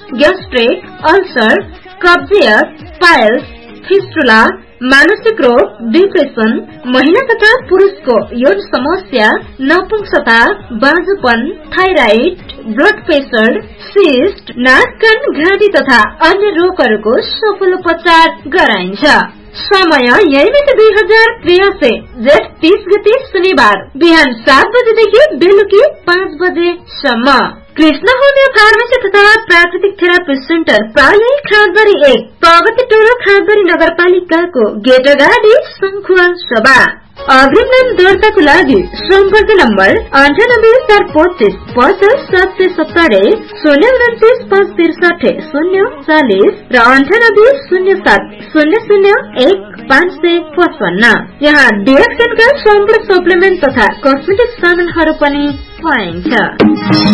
Gastric, ulcer, कब्जियत, piles, fistula, मानसिक रोग, डिप्रेसन, महिला तथा पुरुषको यौन समस्या, नपुंसकता, बाँझोपन, थाइराइड, ब्लड प्रेसर, सिस्ट, नाक कान घाँटी तथा अन्य रोगहरूको सफल उपचार गराइन्छ। समय यही मिति 2083 जेठ 30 गते शनिबार बिहान 7 बजेदेखि बेलुकी 5 बजेसम्म। कृष्ण होमियो फार्मेसी तथा प्राकृतिक थेरापी सेन्टर प्राली खाँदबारी 1 प्रगति टोल खाँदबारी नगरपालिकाको गेट अगाडि शंखुवा सभा। अग्रिम नाम दर्ताको लागि सम्पर्क नम्बर 9845 50 770 029 563 040 र 9807 00 1 555। यहाँ डिएक्सएन का सम्पूर्ण सप्लिमेन्ट तथा कस्मेटिक सामानहरू पनि पाइन्छ।